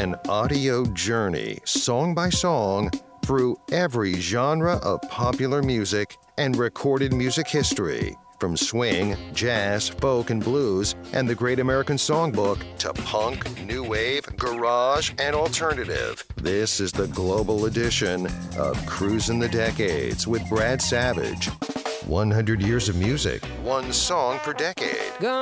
An audio journey, song by song, through every genre of popular music and recorded music history, from swing, jazz, folk, and blues, and the Great American Songbook to punk, new wave, garage, and alternative. This is the global edition of Cruising the Decades with Brad Savage. 100 years of music, one song per decade.